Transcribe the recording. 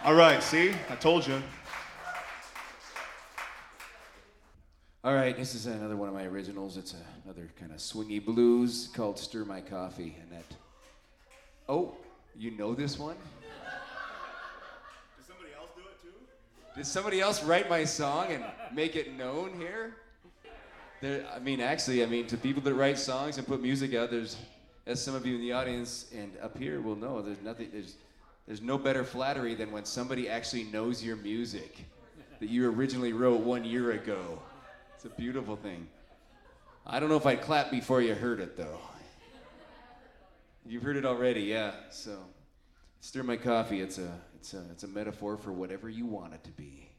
All right, see? I told you. All right, this is another one of my originals. It's another kind of swingy blues called Stir My Coffee. And that. Oh, you know this one? Did somebody else do it too? Did somebody else write my song and make it known here? To people that write songs and put music out, there's, as some of you in the audience and up here will know, there's no better flattery than when somebody actually knows your music that you originally wrote 1 year ago. It's a beautiful thing. I don't know if I'd clap before you heard it, though. You've heard it already, yeah. So, Stir My Coffee. It's a metaphor for whatever you want it to be.